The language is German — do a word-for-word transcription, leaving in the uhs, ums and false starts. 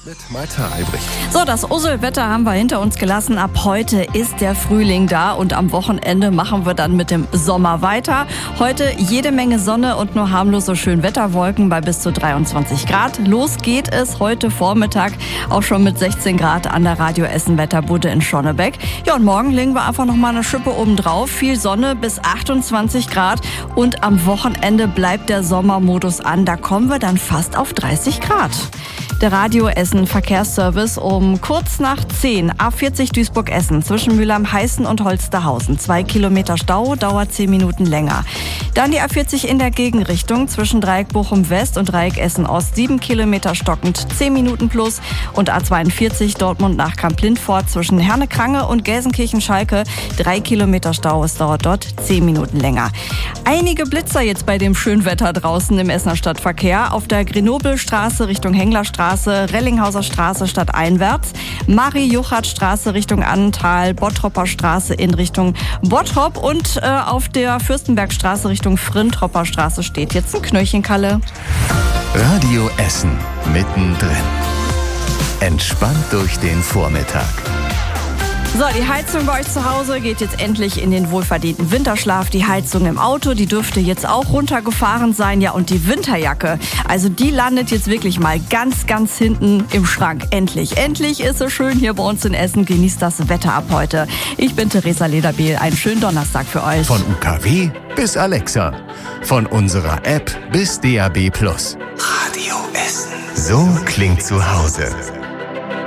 Mit Maita Albrecht. So, das Uselwetter haben wir hinter uns gelassen. Ab heute ist der Frühling da und am Wochenende machen wir dann mit dem Sommer weiter. Heute jede Menge Sonne und nur harmlose Schönwetterwolken bei bis zu dreiundzwanzig Grad. Los geht es heute Vormittag auch schon mit sechzehn Grad an der Radio Essen Wetterbude in Schonnebeck. Ja, und morgen legen wir einfach noch mal eine Schippe oben drauf. Viel Sonne bis achtundzwanzig Grad und am Wochenende bleibt der Sommermodus an. Da kommen wir dann fast auf dreißig Grad. Der Radio Essen Verkehrsservice um kurz nach zehn. A vierzig Duisburg-Essen zwischen Mülheim-Heißen und Holsterhausen. Zwei Kilometer Stau, dauert zehn Minuten länger. Dann die A vierzig in der Gegenrichtung zwischen Dreieck Bochum-West und Dreieck Essen-Ost. Sieben Kilometer stockend, zehn Minuten plus. Und A zweiundvierzig Dortmund nach Kamp-Lindfort zwischen Herne-Krange und Gelsenkirchen-Schalke. Drei Kilometer Stau, es dauert dort zehn Minuten länger. Einige Blitzer jetzt bei dem schönen Wetter draußen im Essener Stadtverkehr. Auf der Grenobelstraße Richtung Henglerstraße, Rellinghauser Straße stadteinwärts, Marie-Juchat-Straße Richtung Annental, Bottropper Straße in Richtung Bottrop und äh, auf der Fürstenbergstraße Richtung Frintropper Straße steht jetzt ein Knöllchenkalle. Radio Essen mittendrin. Entspannt durch den Vormittag. So, die Heizung bei euch zu Hause geht jetzt endlich in den wohlverdienten Winterschlaf. Die Heizung im Auto, die dürfte jetzt auch runtergefahren sein. Ja, und die Winterjacke, also die landet jetzt wirklich mal ganz, ganz hinten im Schrank. Endlich, endlich ist es schön hier bei uns in Essen. Genießt das Wetter ab heute. Ich bin Theresa Lederbehl. Einen schönen Donnerstag für euch. Von U K W bis Alexa. Von unserer App bis D A B plus. Radio Essen. So klingt zu Hause.